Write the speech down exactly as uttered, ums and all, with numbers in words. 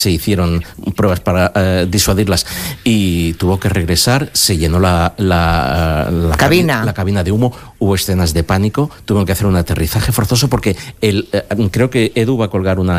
se hicieron pruebas para uh, disuadirlas y tuvo que regresar, se llenó la, la, la, cabina. la cabina de humo, hubo escenas de pánico, tuvieron que hacer un aterrizaje forzoso porque el, uh, creo que Edu va a colgar una